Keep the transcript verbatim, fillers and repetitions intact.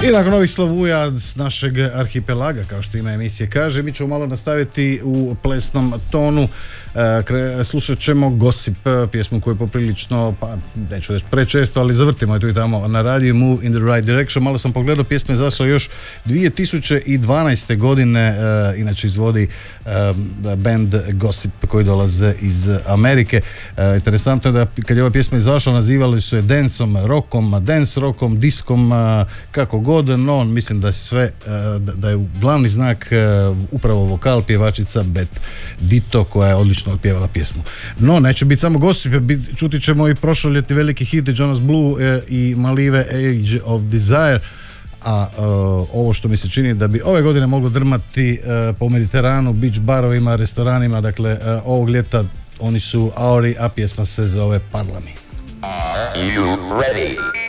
I nakon ovih slavuja s našeg arhipelaga, kao što ime emisije kaže, mi ćemo malo nastaviti u plesnom tonu. E, slušat ćemo Gossip, pjesmu koju je poprilično, pa neću reći prečesto, ali zavrtimo je tu i tamo na radiju, Move in the Right Direction. Malo sam pogledao, pjesma je izašla još dvije tisuće dvanaeste. godine, e, inače izvodi e, band Gossip koji dolaze iz Amerike. E, interesantno je da kad je ova pjesma izašla, nazivali su je danceom, rockom, dance rockom, diskom, kako god, no mislim da sve, da je glavni znak upravo vokal pjevačica Beth Ditto koja je odlično otpjevala pjesmu. No, neće biti samo Gossip, čuti ćemo i prošloljetni veliki hit Jonas Blue i Malive Age of Desire, a uh, ovo što mi se čini da bi ove godine moglo drmati uh, po Mediteranu, beach barovima, restoranima, dakle uh, ovog ljeta oni su Auri, a pjesma se zove Parlami. Are you ready?